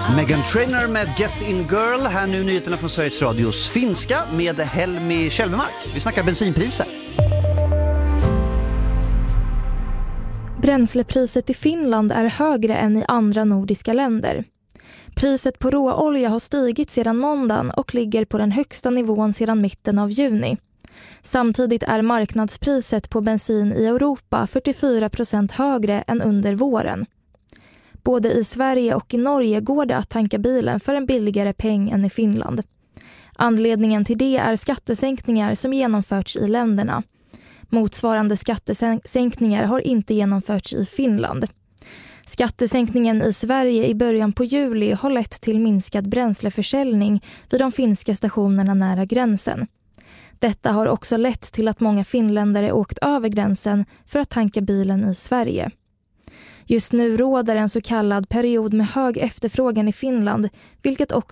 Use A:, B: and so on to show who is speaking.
A: Meghan Trainor med Get In Girl. Här nu nyheterna från Sveriges Radios finska med Helmi Kjellmark. Vi snackar bensinpriser.
B: Bränslepriset i Finland är högre än i andra nordiska länder. Priset på råolja har stigit sedan måndagen och ligger på den högsta nivån sedan mitten av juni. Samtidigt är marknadspriset på bensin i Europa 44% högre än under våren. Både i Sverige och i Norge går det att tanka bilen för en billigare peng än i Finland. Anledningen till det är skattesänkningar som genomförts i länderna. Motsvarande skattesänkningar har inte genomförts i Finland. Skattesänkningen i Sverige i början på juli har lett till minskad bränsleförsäljning vid de finska stationerna nära gränsen. Detta har också lett till att många finländare åkt över gränsen för att tanka bilen i Sverige. Just nu råder en så kallad period med hög efterfrågan i Finland, vilket